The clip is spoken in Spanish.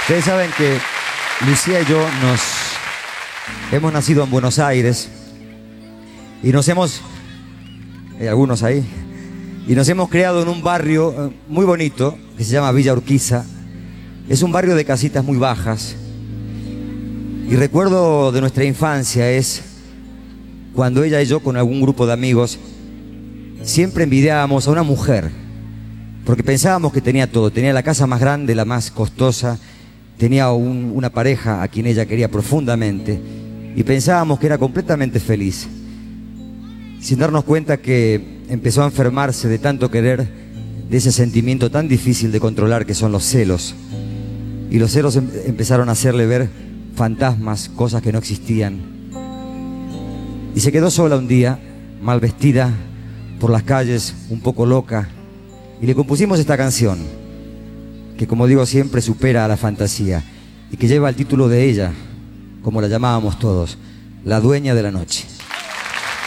Ustedes saben que Lucía y yo hemos nacido en Buenos Aires y hay algunos ahí, y nos hemos creado en un barrio muy bonito que se llama Villa Urquiza. Es un barrio de casitas muy bajas. Y recuerdo de nuestra infancia es cuando ella y yo con algún grupo de amigos siempre envidiábamos a una mujer, porque pensábamos que tenía todo, tenía la casa más grande, la más costosa, tenía una pareja a quien ella quería profundamente y pensábamos que era completamente feliz, sin darnos cuenta que empezó a enfermarse de tanto querer, de ese sentimiento tan difícil de controlar que son los celos. Y los celos empezaron a hacerle ver fantasmas, cosas que no existían. Y se quedó sola un día, mal vestida, por las calles, un poco loca. Y le compusimos esta canción, que como digo siempre supera a la fantasía y que lleva el título de ella, como la llamábamos todos, La Dueña de la Noche.